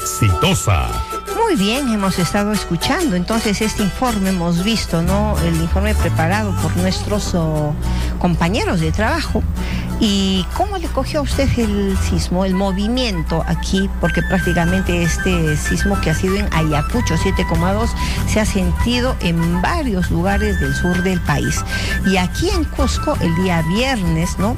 Exitosa. Muy bien, hemos estado escuchando entonces este informe, hemos visto, ¿no? El informe preparado por nuestros compañeros de trabajo. ¿Y cómo le cogió a usted el sismo, el movimiento aquí? Porque prácticamente este sismo que ha sido en Ayacucho, 7,2, se ha sentido en varios lugares del sur del país. Y aquí en Cusco, el día viernes, ¿no?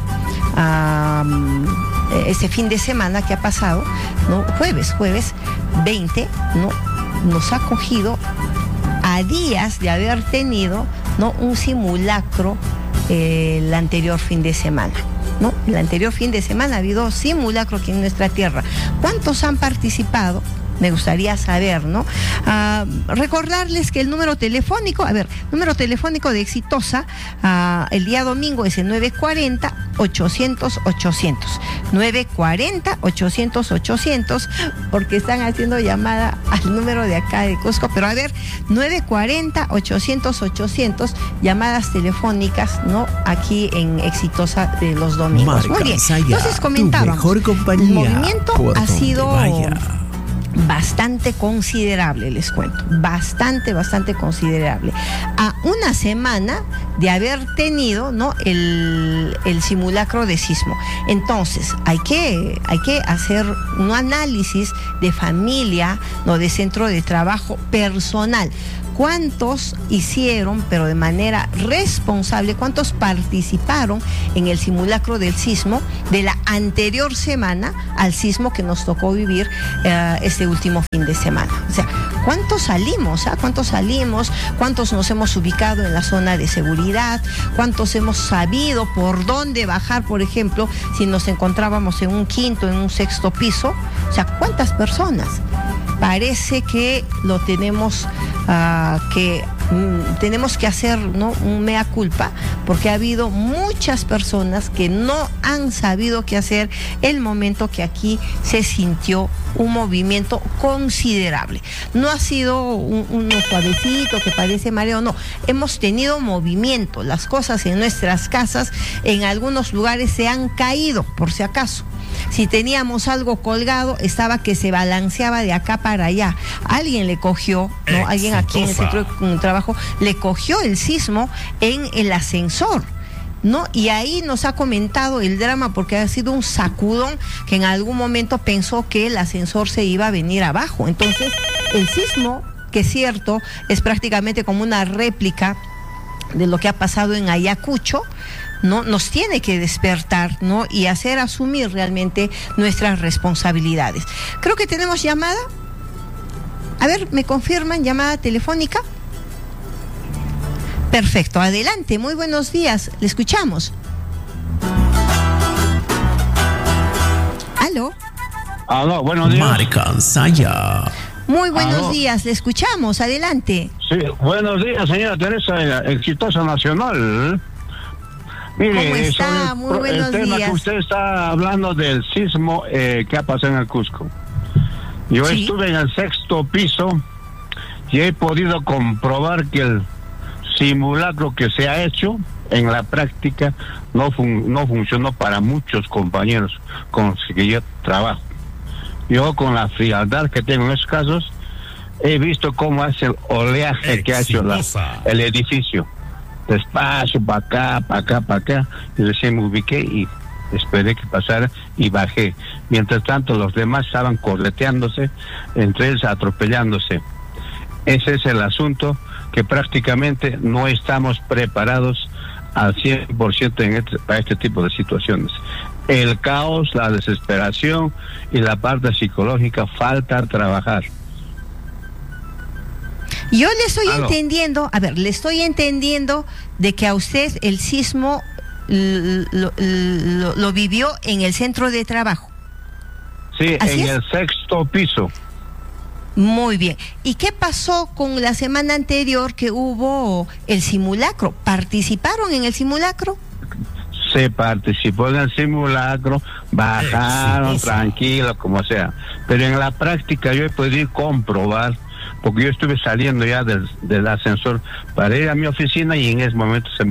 Este fin de semana que ha pasado, ¿no? Jueves 20, ¿no? Nos ha cogido a días de haber tenido, ¿no? Un simulacro el anterior fin de semana, ¿no? El anterior fin de semana ha habido simulacro aquí en nuestra tierra. ¿Cuántos han participado? Me gustaría saber, ¿no? Recordarles que el número telefónico de Exitosa, el día domingo es el 940-800-800. 940-800-800, porque están haciendo llamada al número de acá de Cusco. Pero a ver, 940-800-800, llamadas telefónicas, ¿no? Aquí en Exitosa de los domingos. Marca Muy bien. Saya, Entonces comentábamos, mejor compañía, el movimiento ha sido vaya. Bastante considerable, les cuento, bastante considerable. A una semana de haber tenido, ¿no? el simulacro de sismo. Entonces, hay que hacer un análisis de familia, ¿no? De centro de trabajo personal. ¿Cuántos hicieron, pero de manera responsable, cuántos participaron en el simulacro del sismo de la anterior semana al sismo que nos tocó vivir este último fin de semana? O sea, ¿cuántos salimos? ¿Cuántos nos hemos ubicado en la zona de seguridad? ¿Cuántos hemos sabido por dónde bajar, por ejemplo, si nos encontrábamos en un quinto, en un sexto piso? O sea, ¿cuántas personas? Parece que lo tenemos tenemos que hacer, ¿no? Un mea culpa, porque ha habido muchas personas que no han sabido qué hacer el momento que aquí se sintió un movimiento considerable. No ha sido un suavecito que parece mareo, no. Hemos tenido movimiento. Las cosas en nuestras casas, en algunos lugares se han caído, por si acaso. Si teníamos algo colgado, estaba que se balanceaba de acá para allá. Alguien le cogió, ¿no? Alguien aquí en el centro de trabajo le cogió el sismo en el ascensor, ¿no? Y ahí nos ha comentado el drama, porque ha sido un sacudón que en algún momento pensó que el ascensor se iba a venir abajo. Entonces, el sismo, que es cierto, es prácticamente como una réplica de lo que ha pasado en Ayacucho, ¿no? Nos tiene que despertar, ¿no? Y hacer asumir realmente nuestras responsabilidades. Creo que tenemos llamada. A ver, ¿me confirman? ¿Llamada telefónica? Perfecto, adelante, muy buenos días, le escuchamos. ¿Aló? Aló, buenos días. Marca Saya. Muy buenos Aló. días, le escuchamos, adelante. Sí, buenos días, señora Teresa, Exitosa Nacional. Mire, ¿Cómo está? Muy buenos el tema días. que usted está hablando del sismo que ha pasado en el Cusco. Yo Sí. estuve en el sexto piso y he podido comprobar que el simulacro que se ha hecho en la práctica no funcionó para muchos compañeros con los que yo trabajo. Yo, con la frialdad que tengo en esos casos, he visto cómo hace el oleaje que ha hecho el edificio. Despacio, para acá, y recién me ubiqué y esperé que pasara y bajé. Mientras tanto, los demás estaban correteándose, entre ellos atropellándose. Ese es el asunto, que prácticamente no estamos preparados al 100% para este tipo de situaciones. El caos, la desesperación y la parte psicológica falta trabajar. Yo le estoy entendiendo, le estoy entendiendo de que a usted el sismo lo vivió en el centro de trabajo. Sí, ¿Así en es? el sexto piso. Muy bien. ¿Y qué pasó con la semana anterior que hubo el simulacro? ¿Participaron en el simulacro? Se participó en el simulacro, bajaron tranquilo, como sea. Pero en la práctica yo he podido comprobar, porque yo estuve saliendo ya del ascensor para ir a mi oficina y en ese momento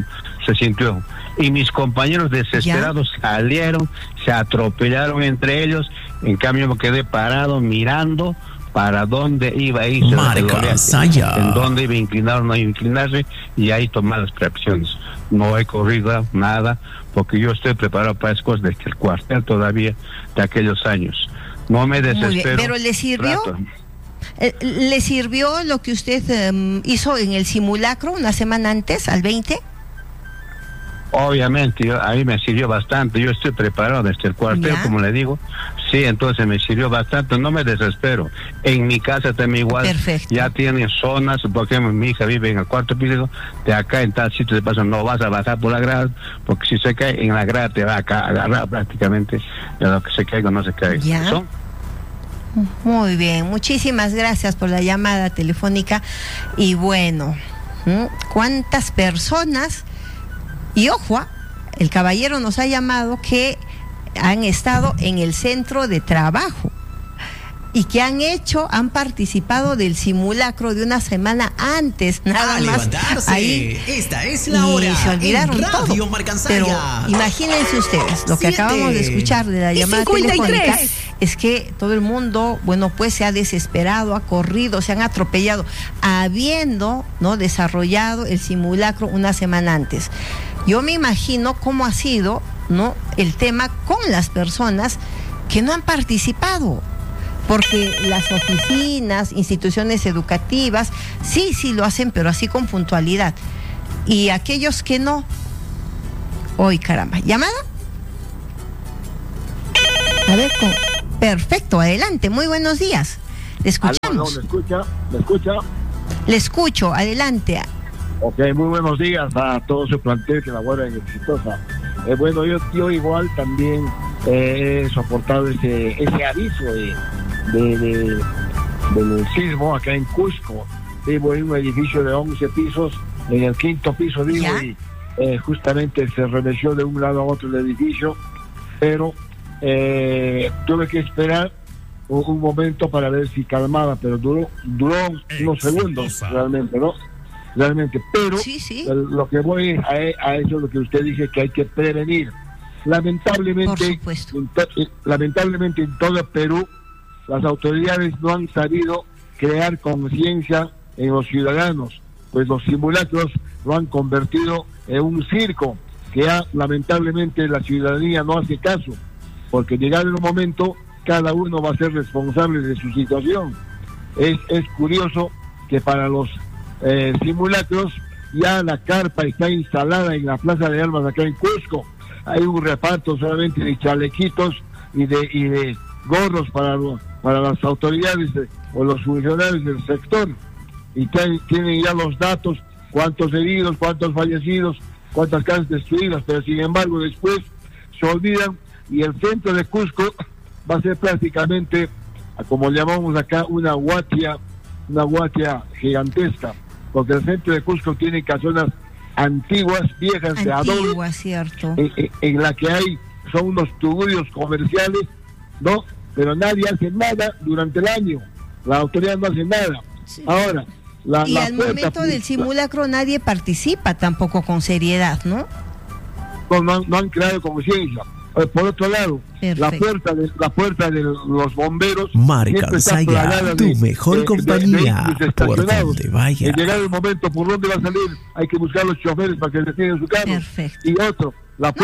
se sintió. Y mis compañeros desesperados salieron, se atropellaron entre ellos. En cambio me quedé parado mirando para dónde iba a irse, en dónde iba a inclinar o no iba a inclinarse, y ahí tomar las previsiones. No he corrido nada, porque yo estoy preparado para esas cosas desde el cuartel todavía de aquellos años. No me desespero. Pero ¿le sirvió? ¿Le sirvió lo que usted hizo en el simulacro una semana antes, al 20? Obviamente, a mí me sirvió bastante. Yo estoy preparado desde el cuartel, como le digo. Sí, entonces me sirvió bastante. No me desespero. En mi casa también igual. Perfecto. Ya tienen zonas, porque mi hija vive en el cuarto piso. De acá en tal sitio de paso no vas a bajar por la grada, porque si se cae en la grada te va a agarrar prácticamente. De lo que se caiga no se cae. ¿Ya? ¿Son? Muy bien, muchísimas gracias por la llamada telefónica. Y bueno, ¿cuántas personas? Y ojo, el caballero nos ha llamado que han estado en el centro de trabajo y que han participado del simulacro de una semana antes, nada más. Ahí, esta es la hora. Y se olvidaron todo. Pero imagínense ustedes, lo que acabamos de escuchar de la llamada telefónica es que todo el mundo, bueno, pues se ha desesperado, ha corrido, se han atropellado, habiendo, ¿no?, desarrollado el simulacro una semana antes. Yo me imagino cómo ha sido, ¿no?, el tema con las personas que no han participado, porque las oficinas, instituciones educativas, sí lo hacen, pero así con puntualidad. Y aquellos que no, hoy caramba, ¿llamada? A ver, perfecto, adelante, muy buenos días. Le escuchamos. ¿Me escucha? Le escucho, adelante. Ok, muy buenos días a todo su plantel que labora en Exitosa. Bueno, yo igual también he soportado ese aviso del sismo acá en Cusco. Vivo en un edificio de 11 pisos, en el 5º piso vivo, y justamente se remeció de un lado a otro el edificio, pero tuve que esperar un momento para ver si calmaba, pero duró unos segundos realmente, ¿no? Realmente, pero lo que voy a eso es lo que usted dice, que hay que prevenir. Lamentablemente en todo Perú las autoridades no han sabido crear conciencia en los ciudadanos, pues los simulacros lo han convertido en un circo que lamentablemente la ciudadanía no hace caso, porque llegado el momento cada uno va a ser responsable de su situación. Es curioso que para los simulacros ya la carpa está instalada en la Plaza de Armas acá en Cusco. Hay un reparto solamente de chalequitos y de gorros para las autoridades o los funcionarios del sector, y tienen ya los datos, cuántos heridos, cuántos fallecidos, cuántas casas destruidas, pero sin embargo después se olvidan, y el centro de Cusco va a ser prácticamente, como llamamos acá, una huatia gigantesca, porque el centro de Cusco tiene casonas antiguas, viejas, de adobe, cierto, en la que son unos tugurios comerciales, ¿no? Pero nadie hace nada durante el año, la autoridad no hace nada. Ahora, al momento del simulacro nadie participa tampoco con seriedad, ¿no? No han creado conciencia. Por otro lado, la puerta de los bomberos, Marca Saya, tu mejor compañía, por donde vaya. En llegar el momento, ¿por dónde va a salir? Hay que buscar los choferes para que detienen su carro. Perfecto. Y otro, la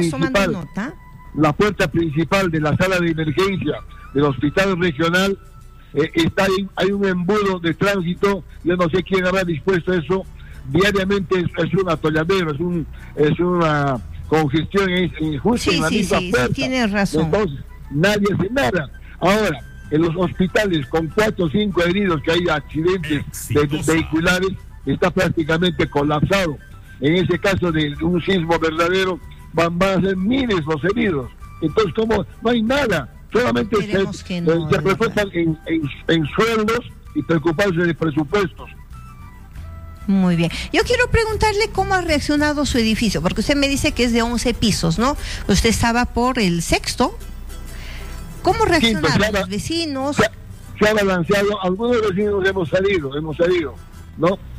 puerta principal de la sala de emergencia del hospital regional, hay un embudo de tránsito. Yo no sé quién habrá dispuesto eso. Diariamente es un atolladero, es una congestión justo en la misma puerta. Sí, tienes razón. Entonces, nadie hace nada. Ahora, en los hospitales con 4 o 5 heridos, que hay accidentes vehiculares, está prácticamente colapsado. En ese caso de un sismo verdadero, van a ser miles los heridos. Entonces, ¿cómo? No hay nada. Solamente se preocupan en sueldos y preocuparse de presupuestos. Muy bien. Yo quiero preguntarle cómo ha reaccionado su edificio, porque usted me dice que es de 11 pisos, ¿no? Usted estaba por el 6º. ¿Cómo reaccionaron los vecinos? Se ha balanceado. Algunos vecinos hemos salido, ¿no?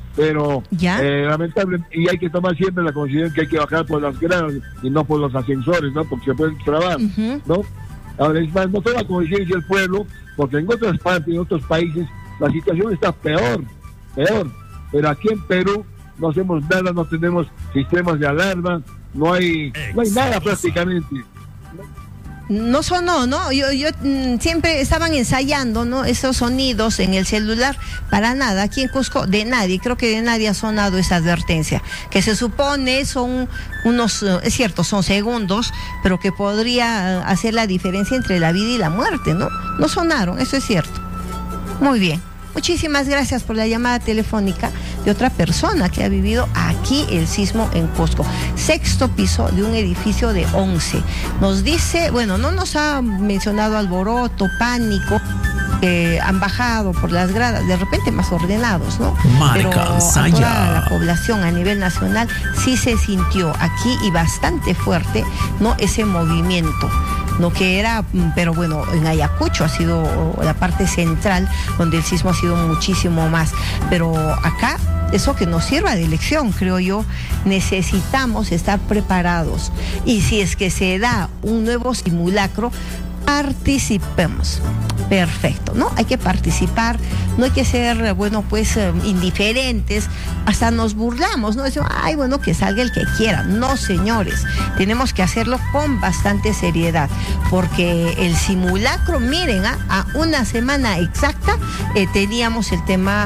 pero lamentable, y hay que tomar siempre la consideración que hay que bajar por las gradas y no por los ascensores, ¿no? Porque se pueden trabar, ¿no? Ahora es más, no toma conciencia el pueblo, porque en otras partes, en otros países, la situación está peor, pero aquí en Perú no hacemos nada, no tenemos sistemas de alarma, no hay nada prácticamente. No sonó, ¿no? Yo siempre estaban ensayando, ¿no? Esos sonidos en el celular, para nada. Aquí en Cusco, de nadie, creo que de nadie ha sonado esa advertencia, que se supone son unos, es cierto, son segundos, pero que podría hacer la diferencia entre la vida y la muerte, ¿no? No sonaron, eso es cierto. Muy bien. Muchísimas gracias por la llamada telefónica de otra persona que ha vivido aquí el sismo en Cusco. 6º piso de un edificio de 11. Nos dice, bueno, no nos ha mencionado alboroto, pánico, han bajado por las gradas, de repente más ordenados, ¿no? Pero a toda la población a nivel nacional sí se sintió aquí y bastante fuerte, ¿no? Ese movimiento. No que era, pero bueno, en Ayacucho ha sido la parte central donde el sismo ha sido muchísimo más, pero acá eso que nos sirva de lección, creo yo. Necesitamos estar preparados y si es que se da un nuevo simulacro, participemos. Perfecto, ¿no? Hay que participar, no hay que ser, bueno, pues indiferentes, hasta nos burlamos, ¿no? Decimos, ay, bueno, que salga el que quiera. No, señores, tenemos que hacerlo con bastante seriedad, porque el simulacro, miren, a una semana exacta teníamos el tema